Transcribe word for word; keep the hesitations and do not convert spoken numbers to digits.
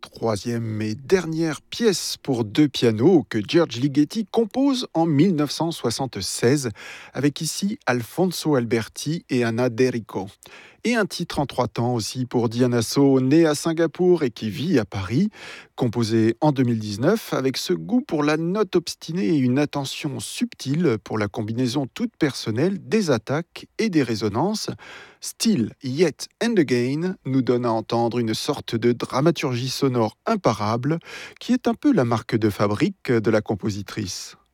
troisième et dernière pièce pour deux pianos que George Ligeti compose en mille neuf cent soixante-seize avec ici Alfonso Alberti et Anna D'Errico. Et un titre en trois temps aussi pour Diana So, née à Singapour et qui vit à Paris, composé en deux mille dix-neuf avec ce goût pour la note obstinée et une attention subtile pour la combinaison toute personnelle des attaques et des résonances. Still, Yet and Again nous donne à entendre une sorte de dramaturgie sonore imparable qui est un peu la marque de fabrique de la compositrice.